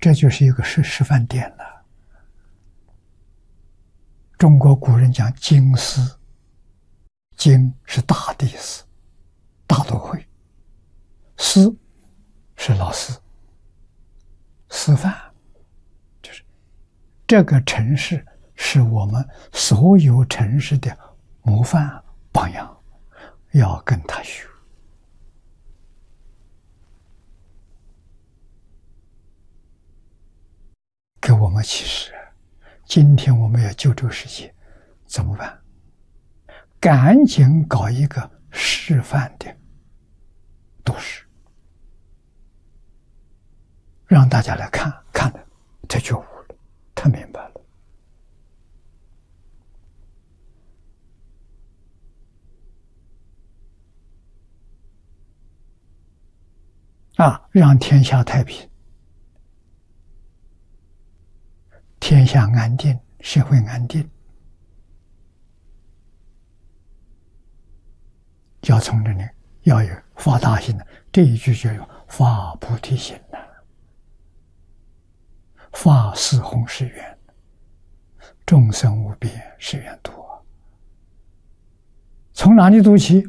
这就是一个示范点了。中国古人讲经师，经是大的意思，大都会；师是老师，师范就是这个城市是我们所有城市的模范榜样，要跟他学。给我们启示。今天我们要救这个世界，怎么办？赶紧搞一个示范的都市，让大家来看，看了他觉悟了，他明白了。让天下太平，天下安定，社会安定，要从这里要有发大心的，这一句就有发菩提心呐，发四弘誓愿，众生无边誓愿度。从哪里读起？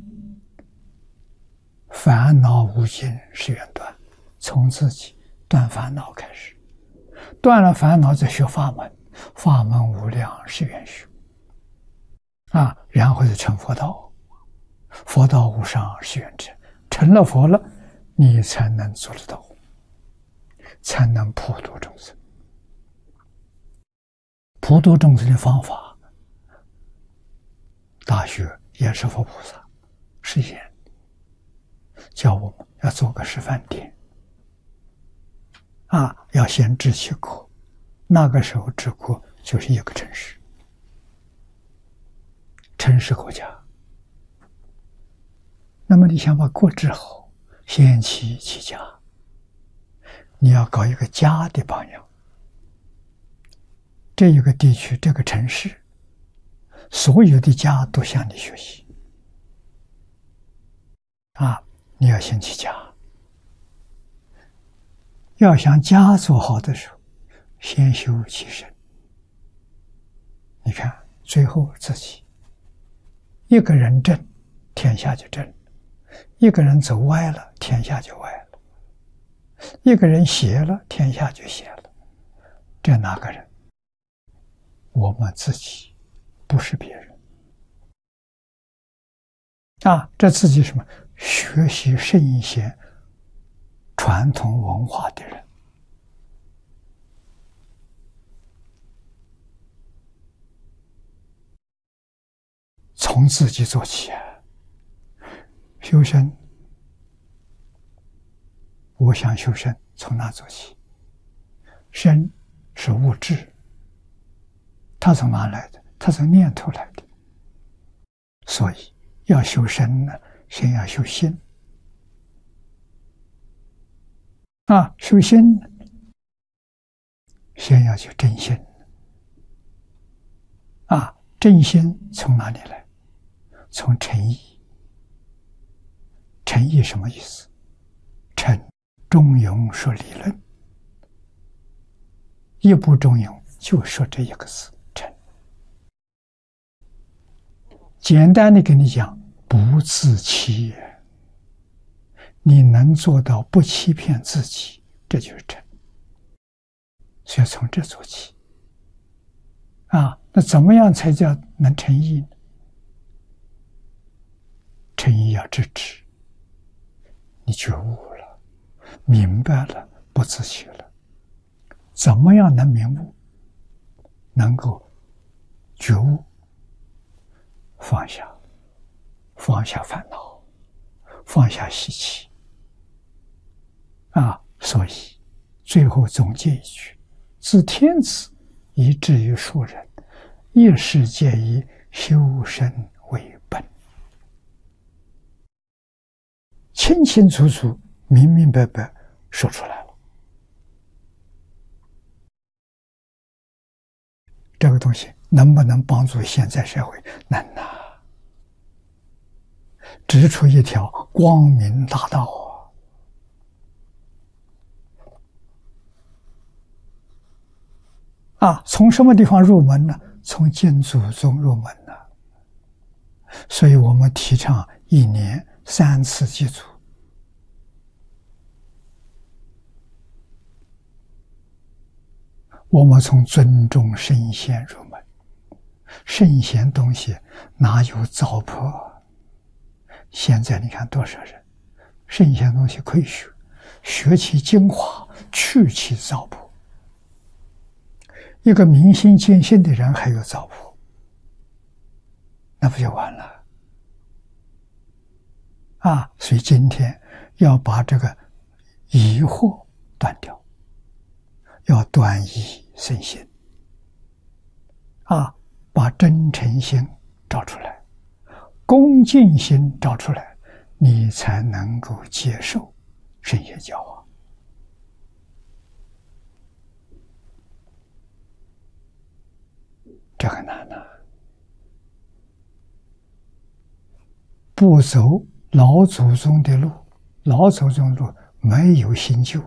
烦恼无尽誓愿断，从自己断烦恼开始。断了烦恼，再学法门，法门无量誓愿修，然后就成佛道，佛道无上誓愿成，成了佛了，你才能做得到，才能普度众生。普度众生的方法，大学也是佛菩萨示现，叫我们要做个示范点。要先治其国，那个时候治国就是一个城市，城市国家。那么你想把国治好，先齐其家，你要搞一个家的榜样。这一个地区，这个城市，所有的家都向你学习。你要先齐家。要想家做好的时候，先修其身。你看，最后自己一个人正，天下就正；一个人走歪了，天下就歪了；一个人邪了，天下就邪了。这哪个人？我们自己，不是别人。这自己什么？学习圣贤传统文化的人，从自己做起。修身，我想修身，从哪做起？身是物质，它从哪来的？它从念头来的。所以要修身呢，先要修心。修心先要去正心。正心从哪里来？从诚意。诚意什么意思？诚，中庸说理论，一部中庸就说这一个字，诚。简单的跟你讲，不自欺也。你能做到不欺骗自己，这就是诚。所以从这做起。那怎么样才叫能诚意呢？诚意要知止，你觉悟了，明白了，不自欺了。怎么样能明悟？能够觉悟，放下烦恼，放下习气。所以最后总结一句：自天子以至于庶人，一世皆以修身为本。清清楚楚、明明白白说出来了。这个东西能不能帮助现在社会？难呐！指出一条光明大道从什么地方入门呢？从敬祖宗入门呢。所以我们提倡1年3次祭祖。我们从尊重圣贤入门，圣贤东西哪有糟粕？现在你看多少人，圣贤东西可以学，学其精华，去其糟粕。一个明心见性的人还有糟粕，那不就完了？所以今天要把这个疑惑断掉，要断疑生信，把真诚心找出来，恭敬心找出来，你才能够接受圣贤教化。这很难呐，不走老祖宗的路，老祖宗的路没有新旧。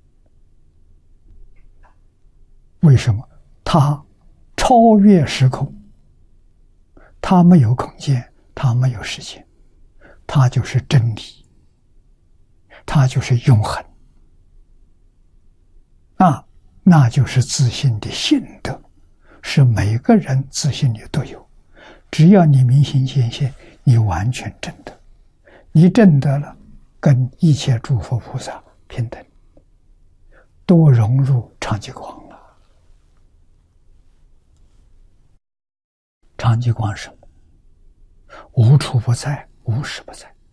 为什么？他超越时空，他没有空间，他没有时间，他就是真理，他就是永恒。那就是自信的性德，是每个人自信里都有。只要你明心见性，你完全证得，你证得了，跟一切诸佛菩萨平等，都融入常寂光了。常寂光是什么？无处不在，无时不在。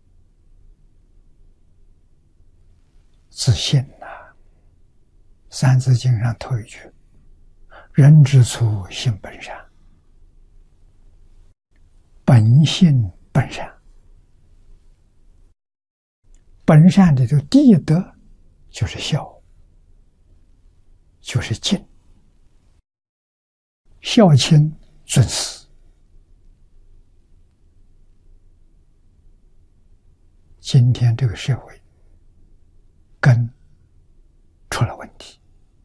自信三字经上头一句：人之初，性本善。本性本善，本善的这个第一德就是孝，就是敬，孝亲尊师。今天这个社会根出了问题，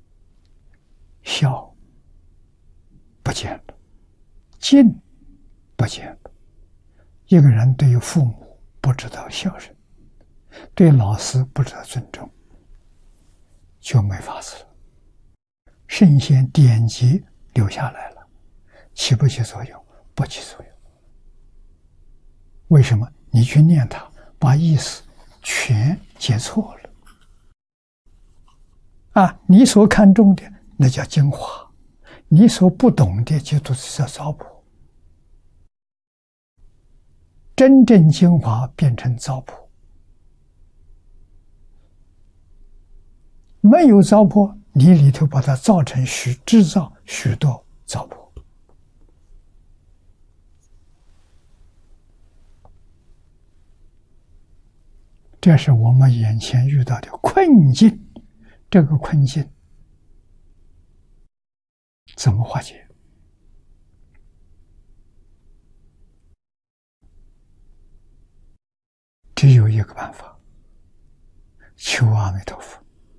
孝不见了，敬不见了。一个人对于父母不知道孝顺，对老师不知道尊重，就没法子了。圣贤典籍留下来了，起不起作用？不起作用。为什么？你去念它，把意思全解错了。你所看重的那叫精华，你所不懂的就都是糟粕。真正精华变成糟粕，没有糟粕，你里头把它造成制造许多糟粕。这是我们眼前遇到的困境，这个困境怎么化解？只有一个办法，求阿弥陀佛。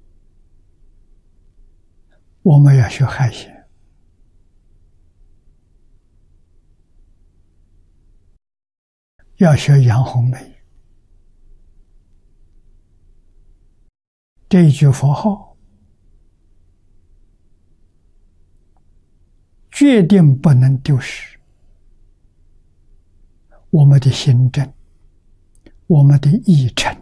我们要学海贤，要学杨红梅。这一句佛号决定不能丢失。我们的心正，我们的意诚，